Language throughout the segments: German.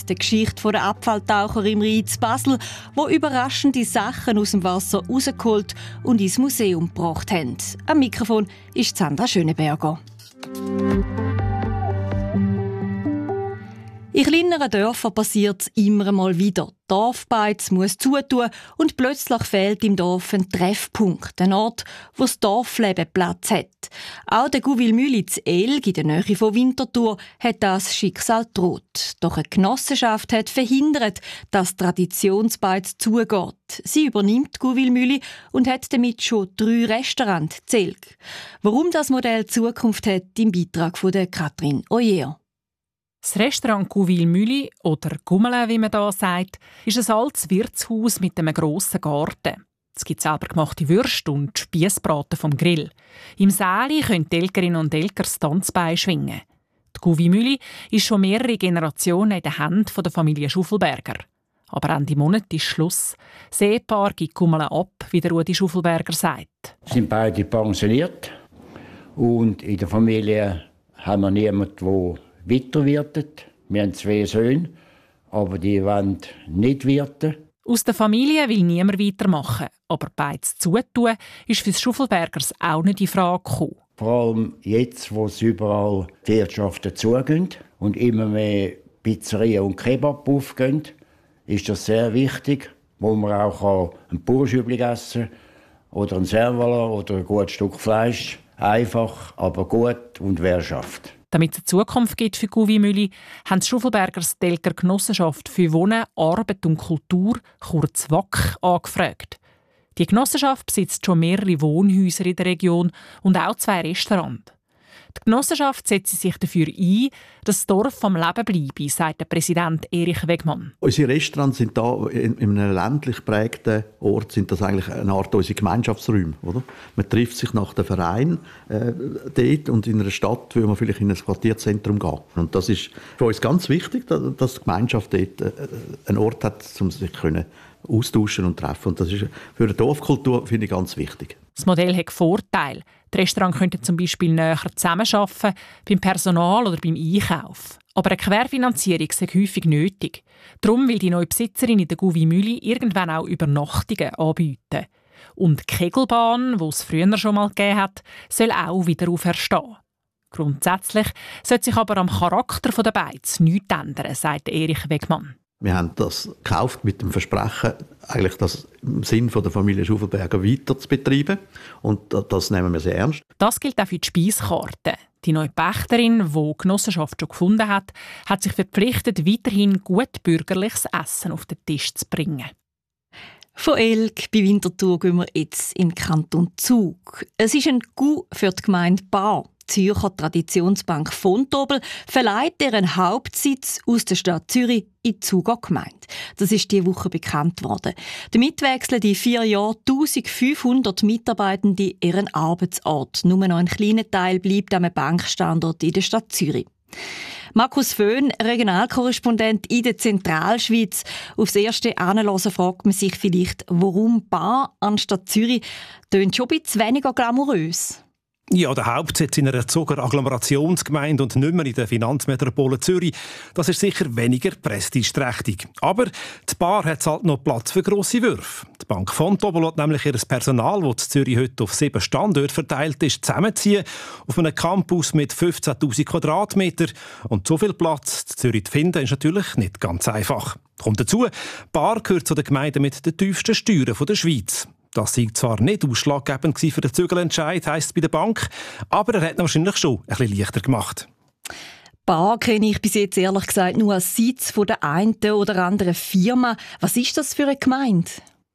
die Geschichte der Abfalltaucher im Rhein zu Basel, die überraschende Sachen aus dem Wasser rausgeholt und ins Museum gebracht haben. Am Mikrofon ist Sandra Schöneberger. In kleineren Dörfern passiert es immer mal wieder. Die Dorfbeiz muss zutun und plötzlich fehlt im Dorf ein Treffpunkt, ein Ort, wo das Dorfleben Platz hat. Auch der Gouville-Mühle zu Elg in der Nähe von Winterthur hat das Schicksal gedroht. Doch eine Genossenschaft hat verhindert, dass die Traditionsbeiz zugeht. Sie übernimmt die Gouville-Mühle und hat damit schon 3 Restaurants zu Elg. Warum das Modell Zukunft hat, im Beitrag von Katrin Oyer. Das Restaurant Gouville-Mühle, oder Gummele, wie man da sagt, ist ein altes Wirtshaus mit einem grossen Garten. Es gibt selber gemachte Würste und Spiessbraten vom Grill. Im Säli können die Elkerinnen und Elker das Tanzbein schwingen. Die Gouville-Mühle ist schon mehrere Generationen in den Händen der Familie Schuffelberger. Aber Ende Monat ist Schluss. Das Ehepaar gibt Gummele ab, wie der Rudi Schuffelberger sagt. Sind beide pensioniert und in der Familie haben wir niemanden, der weiterwirtet. Wir haben 2 Söhne, aber die wollen nicht wirten. Aus der Familie will niemand weitermachen, aber beides zutun ist für die Schuffelbergers auch nicht in Frage gekommen. Vor allem jetzt, wo es überall die Wirtschaften zugehen und immer mehr Pizzerien und Kebab aufgehen, ist das sehr wichtig, wo man auch ein Burschübli essen kann oder ein Servaler oder ein gutes Stück Fleisch. Einfach, aber gut und wehrhaft. Damit es eine Zukunft gibt für Gouville-Mühle, haben die Schuffelbergers die Elker Genossenschaft für Wohnen, Arbeit und Kultur, kurz WAK, angefragt. Die Genossenschaft besitzt schon mehrere Wohnhäuser in der Region und auch 2 Restaurants. Die Genossenschaft setzt sich dafür ein, dass das Dorf am Leben bleibe, sagt der Präsident Erich Wegmann. Unsere Restaurants sind da in einem ländlich geprägten Ort, sind das eigentlich eine Art unsere Gemeinschaftsräume. Oder? Man trifft sich nach dem Verein dort und in einer Stadt will man vielleicht in ein Quartierzentrum gehen. Und das ist für uns ganz wichtig, dass die Gemeinschaft dort einen Ort hat, um sich austauschen und treffen. Und das ist für eine Dorfkultur, finde ich, ganz wichtig. Das Modell hat Vorteile. Die Restaurants könnten zum Beispiel näher zusammenarbeiten, beim Personal oder beim Einkauf. Aber eine Querfinanzierung ist häufig nötig. Darum will die neue Besitzerin in der Gouville-Mühle irgendwann auch Übernachtungen anbieten. Und die Kegelbahn, die es früher schon mal gegeben hat, soll auch wieder auferstehen. Grundsätzlich sollte sich aber am Charakter der Beiz nichts ändern, sagt Erich Wegmann. Wir haben das gekauft mit dem Versprechen, eigentlich das im Sinn der Familie Schuffelberger weiter zu betreiben. Und das nehmen wir sehr ernst. Das gilt auch für die Speiskarte. Die neue Pächterin, die die Genossenschaft schon gefunden hat, hat sich verpflichtet, weiterhin gut bürgerliches Essen auf den Tisch zu bringen. Von Elg bei Winterthur gehen wir jetzt in den Kanton Zug. Es ist ein Coup für die Gemeinde Bar. Die Zürcher Traditionsbank Vontobel verleiht ihren Hauptsitz aus der Stadt Zürich in die Zuger Gemeinde. Das ist diese Woche bekannt worden. Damit wechseln in 4 Jahren 1500 Mitarbeitende ihren Arbeitsort. Nur noch ein kleiner Teil bleibt am Bankstandort in der Stadt Zürich. Markus Föhn, Regionalkorrespondent in der Zentralschweiz. Aufs erste Anhören fragt man sich vielleicht, warum Bar anstatt Zürich? Tönt schon ein bisschen weniger glamourös. Ja, der Hauptsitz in einer Zuger Agglomerationsgemeinde und nicht mehr in der Finanzmetropole Zürich, das ist sicher weniger prestigeträchtig. Aber die Bar hat halt noch Platz für grosse Würfe. Die Bank Vontobel hat nämlich ihr Personal, das in Zürich heute auf 7 Standorte verteilt ist, zusammenziehen auf einem Campus mit 15'000 Quadratmetern. Und so viel Platz in Zürich zu finden, ist natürlich nicht ganz einfach. Kommt dazu, Bar gehört zu den Gemeinden mit den tiefsten Steuern der Schweiz. Das sei zwar nicht ausschlaggebend für den Zügelentscheid, heisst es bei der Bank, aber er hat ihn wahrscheinlich schon ein bisschen leichter gemacht. Bar kenne ich bis jetzt ehrlich gesagt nur als Sitz von der einen oder anderen Firma. Was ist das für eine Gemeinde?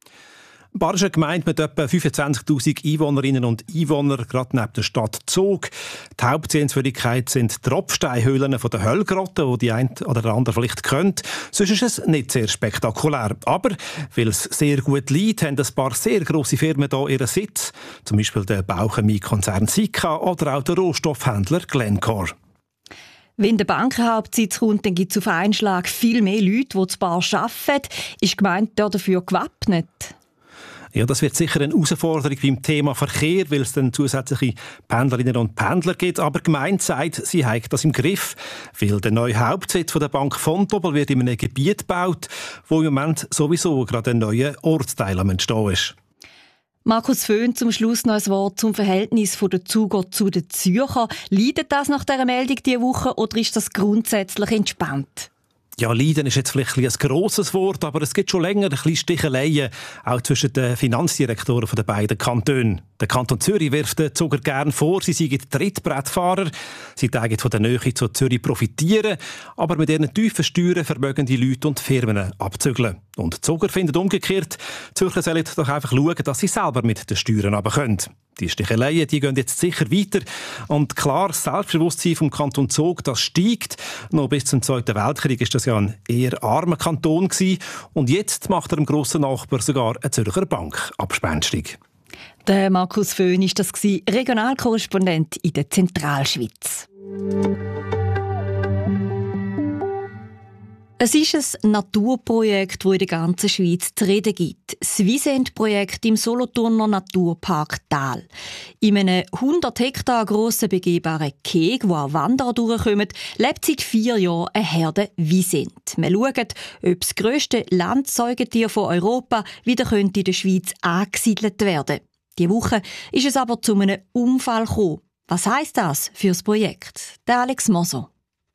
Bar ist eine Gemeinde mit etwa 25'000 Einwohnerinnen und Einwohnern, gerade neben der Stadt Zug. Die Hauptsehenswürdigkeit sind die Tropfsteinhöhlen der Höllgrotte, die ein oder der andere vielleicht kennt. Sonst ist es nicht sehr spektakulär. Aber weil es sehr gut liegt, haben ein paar sehr grosse Firmen hier ihren Sitz. Zum Beispiel der Bauchemie-Konzern Sika oder auch der Rohstoffhändler Glencore. Wenn der Bankenhauptsitz kommt, dann gibt es auf einen Schlag viel mehr Leute, die zu Bar arbeiten. Ist die Gemeinde dafür gewappnet? Ja, das wird sicher eine Herausforderung beim Thema Verkehr, weil es dann zusätzliche Pendlerinnen und Pendler gibt. Aber die Gemeinde sagt, sie hat das im Griff, weil der neue Hauptsitz der Bank Vontobel wird in einem Gebiet gebaut, wo im Moment sowieso gerade ein neuer Ortsteil am Entstehen ist. Markus Föhn, zum Schluss noch ein Wort zum Verhältnis der Zuger zu den Zürchern. Leidet das nach dieser Meldung diese Woche oder ist das grundsätzlich entspannt? Ja, Leiden ist jetzt vielleicht ein grosses Wort, aber es gibt schon länger ein bisschen Sticheleien, auch zwischen den Finanzdirektoren der beiden Kantone. Der Kanton Zürich wirft den Zuger gerne vor, sie seien Trittbrettfahrer. Sie tägen von der Nähe zu Zürich profitieren, aber mit ihren tiefen Steuern vermögen die Leute und Firmen abzügeln. Und die Zuger finden umgekehrt, die Zürcher sollen doch einfach schauen, dass sie selber mit den Steuern runterkommen. Die Sticheleien, die gehen jetzt sicher weiter. Und klar, das Selbstbewusstsein vom Kanton Zug, das steigt. Noch bis zum Zweiten Weltkrieg war das ja ein eher armer Kanton gewesen. Und jetzt macht er dem grossen Nachbar sogar eine Zürcher Bank abspenstig. Der Markus Föhn war das, Regionalkorrespondent in der Zentralschweiz. Es ist ein Naturprojekt, das in der ganzen Schweiz zu reden gibt. Das Wiesent-Projekt im Solothurner Naturpark Tal. In einem 100 Hektar grossen begehbaren Keg, wo auch Wanderer durchkommen, lebt seit 4 Jahren eine Herde Wiesent. Wir schauen, ob das grösste Landsäugetier von Europa wieder in der Schweiz angesiedelt werden könnte. Diese Woche ist es aber zu einem Unfall gekommen. Was heisst das für das Projekt? Der Alex Moser.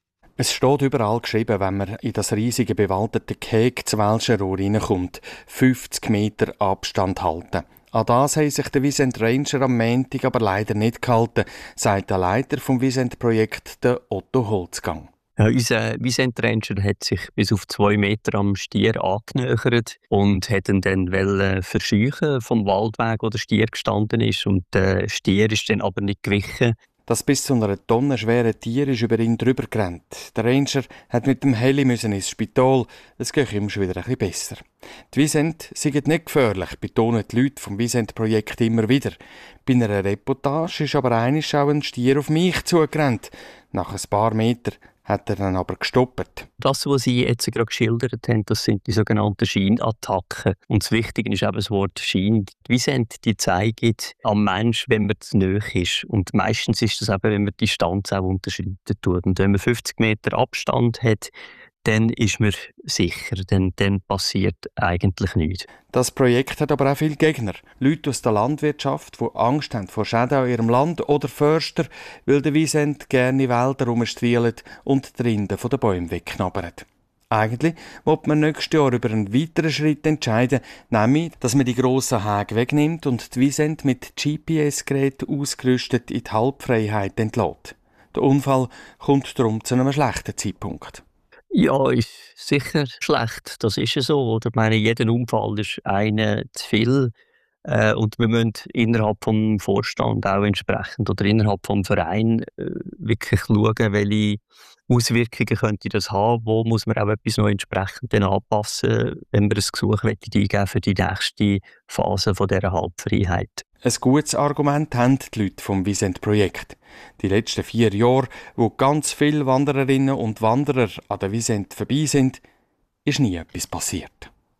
Es steht überall geschrieben, wenn man in das riesige bewaldete Keg zu Welschenrohr reinkommt, 50 Meter Abstand halten. An das haben sich der Wiesent Ranger am Montag aber leider nicht gehalten, sagt der Leiter vom Wiesent-Projekt, der Otto Holzgang. Ja, unser Wiesent Ranger hat sich bis auf 2 Meter am Stier angenähert und hat ihn dann verscheuchen vom Waldweg, wo der Stier gestanden ist. Und der Stier ist dann aber nicht gewichen. Das bis zu einer Tonne schwere Tier ist über ihn drüber gerannt. Der Ranger hat mit dem Heli ins Spital. Es geht ihm schon wieder ein bisschen besser. Die Wiesent sind nicht gefährlich, betonen die Leute vom Wiesent-Projekt immer wieder. Bei einer Reportage ist aber einmal auch ein Stier auf mich zugerannt. Nach ein paar Metern hat er dann aber gestoppt. Das, was Sie jetzt gerade geschildert haben, das sind die sogenannten Scheinattacken. Und das Wichtige ist eben das Wort Schein. Die Wiesent, die zeigen am Mensch, wenn man zu nahe ist. Und meistens ist das eben, wenn man die Distanz auch unterschreiten tut. Und wenn man 50 Meter Abstand hat, dann ist man sicher, dann passiert eigentlich nichts. Das Projekt hat aber auch viele Gegner. Leute aus der Landwirtschaft, die Angst haben vor Schäden an ihrem Land, oder Förster, weil der Wiesent gerne Wälder rumstrielt und die Rinden von den Bäumen wegknabbert. Eigentlich wollte man nächstes Jahr über einen weiteren Schritt entscheiden, nämlich, dass man die grossen Häge wegnimmt und die Wiesent mit GPS-Geräten ausgerüstet in die Halbfreiheit entlässt. Der Unfall kommt darum zu einem schlechten Zeitpunkt. Ja, ist sicher schlecht. Das ist ja so. Oder? Ich meine, jeder Unfall ist einer zu viel. Und wir müssen innerhalb vom Vorstand auch entsprechend oder innerhalb vom Verein wirklich schauen, welche Auswirkungen könnte das haben. Wo muss man auch etwas noch entsprechend anpassen, wenn wir ein Gesuch eingeben für die nächste Phase von dieser Halbfreiheit. Ein gutes Argument haben die Leute vom Wiesent-Projekt. Die letzten 4 Jahre, wo ganz viele Wandererinnen und Wanderer an der Wiesent vorbei sind, ist nie etwas passiert.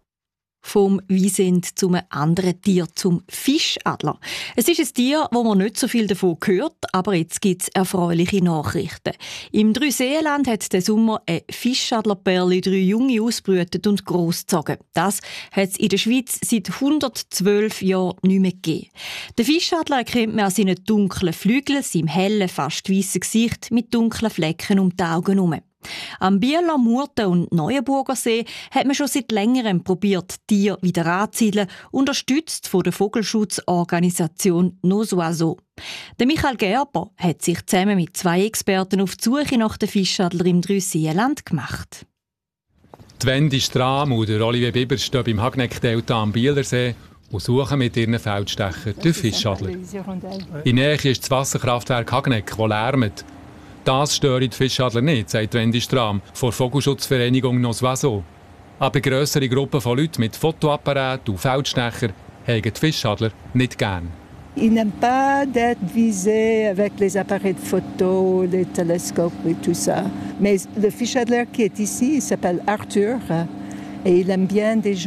Vom Wiesent zum anderen Tier, zum Fischadler. Es ist ein Tier, wo man nicht so viel davon hört, aber jetzt gibt es erfreuliche Nachrichten. Im Dreiseenland hat der Sommer ein Fischadlerpärli 3 Junge ausgebrütet und großgezogen. Das hat es in der Schweiz seit 112 Jahren nicht mehr gegeben. Den Fischadler erkennt man an seinen dunklen Flügeln, seinem hellen, fast weißen Gesicht mit dunklen Flecken um die Augen herum. Am Bieler, Murten und Neuenburger See hat man schon seit längerem probiert, Tiere wieder anzusiedeln, unterstützt von der Vogelschutzorganisation Nos Oiseaux. Der Michael Gerber hat sich zusammen mit 2 Experten auf die Suche nach den Fischadler im Dreiseenland gemacht. Die Wendy Stram und Olivier Biber stehen beim Hagneck-Delta am Bielersee und suchen mit ihren Feldstechern den Fischadler. In Nähe ist das Wasserkraftwerk Hagneck, das lärmt. Das stört die Fischadler nicht, sagt Wendy Stram von der Vogelschutzvereinigung Nos Oiseaux. Aber grössere Gruppen von Leuten mit Fotoapparaten und Feldstecher haben die Fischadler nicht gern. Ils n'aiment pas d'être visés avec les appareils de photo, les télescopes et tout ça. Mais le fischadler qui est ici, il s'appelle Arthur et il aime bien des gens.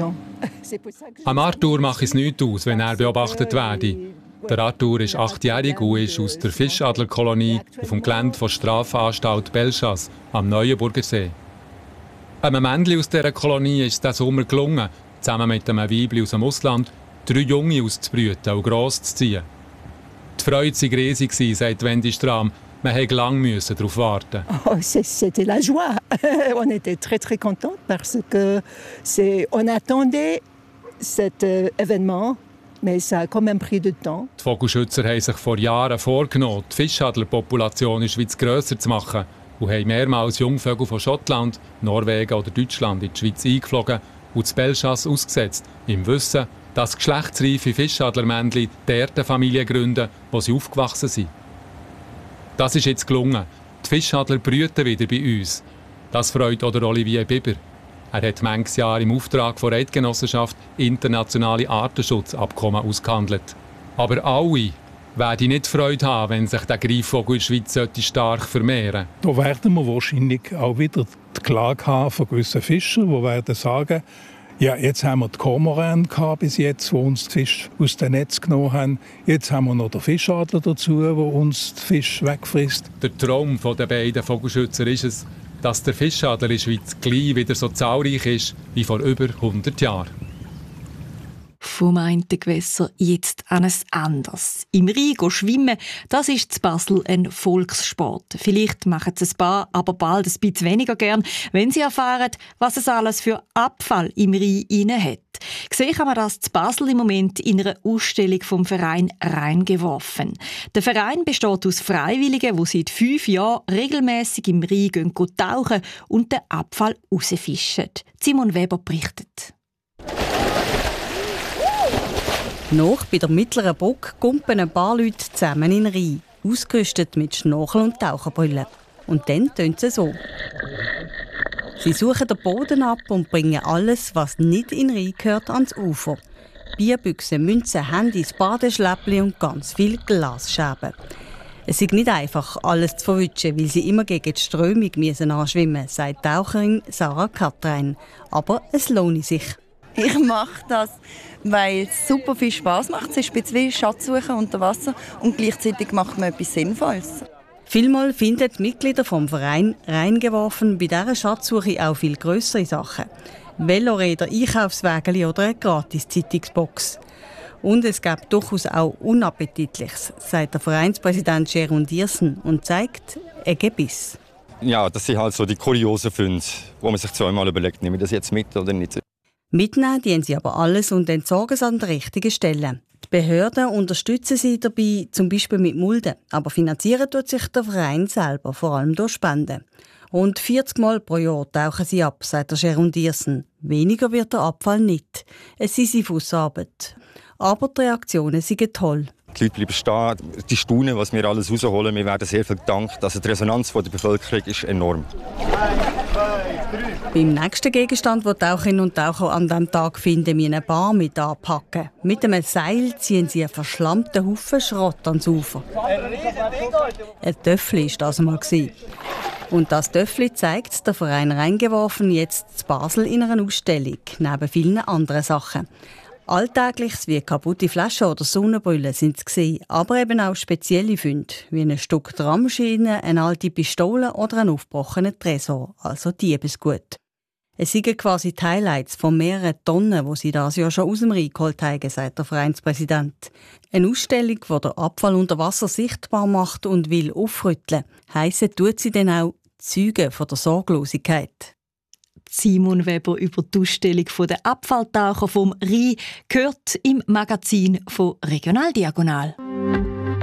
Am Arthur mache es nichts aus, wenn er beobachtet werde. Der Arthur ist 8-jährig und ist aus der Fischadlerkolonie auf dem Gelände der Strafanstalt Belchas am Neuenburgersee. Einem Männchen aus dieser Kolonie ist es diesen Sommer gelungen, zusammen mit einem Weibchen aus dem Ausland 3 Junge auszubrüten und gross zu ziehen. Die Freude war riesig, sagt Wendy Stram. Man musste lange darauf warten. Oh, c'était la joie. On était très très contents parce que on attendait cet événement, mais ça a quand même pris du temps. Die Vogelschützer haben sich vor Jahren vorgenommen, die Fischadlerpopulation in der Schweiz grösser zu machen und haben mehrmals Jungvögel von Schottland, Norwegen oder Deutschland in die Schweiz eingeflogen und das Belchas ausgesetzt, im Wissen, dass geschlechtsreife Fischadlermännchen dort eine Familie gründen, wo sie aufgewachsen sind. Das ist jetzt gelungen. Die Fischadler brüten wieder bei uns. Das freut auch Olivier Biber. Er hat manches Jahr im Auftrag der Eidgenossenschaft internationale Artenschutzabkommen ausgehandelt. Aber alle werden nicht Freude haben, wenn sich der Greifvogel in der Schweiz stark vermehren sollte. Da werden wir wahrscheinlich auch wieder die Klage haben von gewissen Fischern, die werden sagen, ja, jetzt haben wir die Kormoran bis jetzt, die uns die Fisch aus dem Netz genommen haben. Jetzt haben wir noch den Fischadler dazu, der uns den Fisch wegfrisst. Der Traum der beiden Vogelschützer ist es, dass der Fischadler in der Schweiz gleich wieder so zahlreich ist wie vor über 100 Jahren. Vom einen Gewässer jetzt an ein anderes. Im Rhein schwimmen, das ist in Basel ein Volkssport. Vielleicht machen es ein paar, aber bald ein bisschen weniger gern, wenn sie erfahren, was es alles für Abfall im Rhein hat. Gesehen kann man das in Basel im Moment in einer Ausstellung vom Verein Reingeworfen. Der Verein besteht aus Freiwilligen, die seit 5 Jahren regelmässig im Rhein gehen tauchen und den Abfall rausfischen. Simon Weber berichtet. Noch bei der mittleren Brücke kumpen ein paar Leute zusammen in den Rhein, ausgerüstet mit Schnorchel und Taucherbrillen. Und dann tönt es so. Sie suchen den Boden ab und bringen alles, was nicht in den Rhein gehört, ans Ufer. Bierbüchsen, Münzen, Handys, Badeschläppchen und ganz viele Glasscherben. Es ist nicht einfach, alles zu verwischen, weil sie immer gegen die Strömung anschwimmen müssen, sagt die Taucherin Sarah Katrein. Aber es lohnt sich. Ich mache das, weil es super viel Spass macht. Es ist ein bisschen wie Schatzsuchen unter Wasser und gleichzeitig macht man etwas Sinnvolles. Vielmal finden die Mitglieder vom Verein Reingeworfen bei dieser Schatzsuche auch viel grössere Sachen. Veloräder, Einkaufswägel oder eine Gratis-Zeitungsbox. Und es gibt durchaus auch Unappetitliches, sagt der Vereinspräsident Jeroen Diersen und zeigt ein Gebiss. Ja, das sind halt so die kuriosen Funde, wo man sich zweimal überlegt, nehme ich das jetzt mit oder nicht. Mitnehmen dienen sie aber alles und entsorgen es an der richtigen Stelle. Die Behörden unterstützen sie dabei, zum Beispiel mit Mulden. Aber finanzieren tut sich der Verein selber, vor allem durch Spenden. Rund 40 Mal pro Jahr tauchen sie ab, sagt der Jeroen Diersen. Weniger wird der Abfall nicht. Es ist Sisyphusarbeit. Aber die Reaktionen sind toll. Die Leute bleiben stehen, die staunen, was wir alles rausholen. Wir werden sehr viel gedankt. Also die Resonanz der Bevölkerung ist enorm. 1, 2, 3. Beim nächsten Gegenstand, den Taucherinnen und Taucher an diesem Tag finden, müssen eine Bar mit anpacken. Mit einem Seil ziehen sie einen verschlammten Haufen Schrott ans Ufer. Ein Töffli war das einmal. Und das Töffli zeigt der Verein Reingeworfen jetzt in Basel in einer Ausstellung, neben vielen anderen Sachen. Alltägliches wie kaputte Flaschen oder Sonnenbrillen sind es gewesen, aber eben auch spezielle Funde, wie ein Stück Drehmaschine, eine alte Pistole oder ein aufgebrochener Tresor, also Diebesgut. Es sind quasi die Highlights von mehreren Tonnen, die sie das Jahr schon aus dem Rhein geholt haben, sagt der Vereinspräsident. Eine Ausstellung, die den Abfall unter Wasser sichtbar macht und will aufrütteln. Heissen tut sie dann auch Zeugen von der Sorglosigkeit. Simon Weber über die Ausstellung der Abfalltaucher vom Rhein gehört im Magazin von Regionaldiagonal.